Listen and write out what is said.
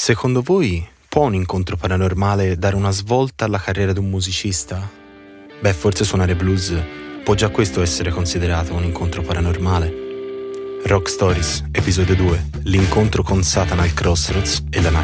Secondo voi può un incontro paranormale dare una svolta alla carriera di un musicista? Beh, forse suonare blues può già questo essere considerato un incontro paranormale. Rock Stories, episodio 2, l'incontro con Satana al Crossroads e la nascita